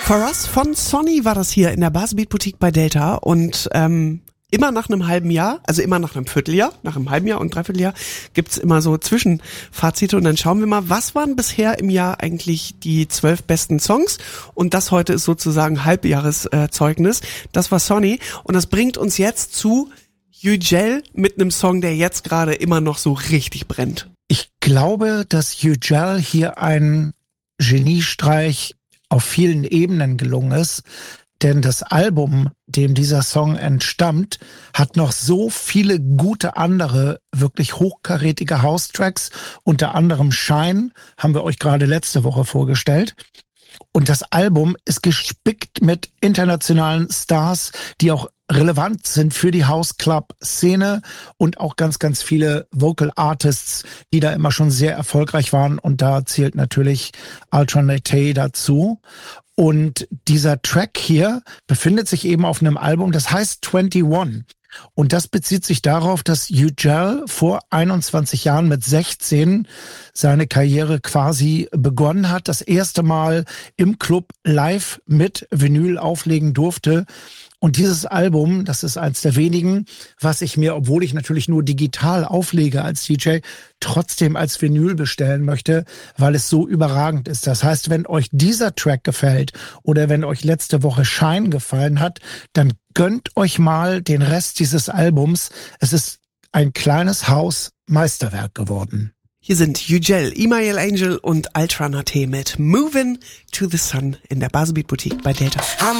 For Us von Sonny war das hier in der Bassbeat Boutique bei Delta und immer nach einem halben Jahr, also immer nach einem Vierteljahr, nach einem halben Jahr und Dreivierteljahr gibt's immer so Zwischenfazite und dann schauen wir mal, was waren bisher im Jahr eigentlich die 12 besten Songs und das heute ist sozusagen Halbjahreszeugnis. Das war Sonny und das bringt uns jetzt zu Yücel mit einem Song, der jetzt gerade immer noch so richtig brennt. Ich glaube, dass Yücel hier ein Geniestreich auf vielen Ebenen gelungen ist, denn das Album, dem dieser Song entstammt, hat noch so viele gute andere, wirklich hochkarätige House-Tracks, unter anderem Shine, haben wir euch gerade letzte Woche vorgestellt. Und das Album ist gespickt mit internationalen Stars, die auch relevant sind für die House-Club-Szene und auch ganz, ganz viele Vocal Artists, die da immer schon sehr erfolgreich waren. Und da zählt natürlich Alternate dazu. Und dieser Track hier befindet sich eben auf einem Album, das heißt 21. Und das bezieht sich darauf, dass Yücel vor 21 Jahren mit 16 seine Karriere quasi begonnen hat, das erste Mal im Club live mit Vinyl auflegen durfte. Und dieses Album, das ist eins der wenigen, was ich mir, obwohl ich natürlich nur digital auflege als DJ, trotzdem als Vinyl bestellen möchte, weil es so überragend ist. Das heißt, wenn euch dieser Track gefällt oder wenn euch letzte Woche Shine gefallen hat, dann gönnt euch mal den Rest dieses Albums. Es ist ein kleines Haus-Meisterwerk geworden. Hier sind Yücel, Email Angel und Altranate mit Movin' to the Sun in der Bassbeat Boutique bei Delta.